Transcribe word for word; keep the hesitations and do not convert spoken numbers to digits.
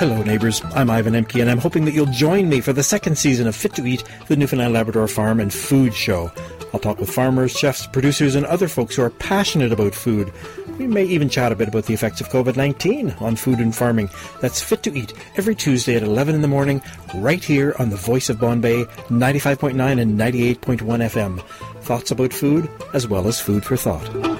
Hello neighbours, I'm Ivan Emke and I'm hoping that you'll join me for the second season of Fit to Eat, the Newfoundland Labrador Farm and Food Show. I'll talk with farmers, chefs, producers and other folks who are passionate about food. We may even chat a bit about the effects of covid nineteen on food and farming. That's Fit to Eat, every Tuesday at eleven in the morning, right here on the Voice of Bombay, ninety-five point nine and ninety-eight point one F M. Thoughts about food, as well as food for thought.